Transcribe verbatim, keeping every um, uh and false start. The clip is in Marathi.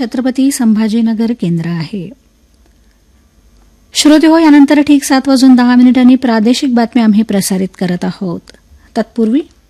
छत्रपती संभाजीनगर केंद्र आहे. श्रोते हो, यानंतर ठीक सात वाजून दहा मिनिटांनी प्रादेशिक बातम्या आम्ही प्रसारित करत आहोत. तत्पूर्वी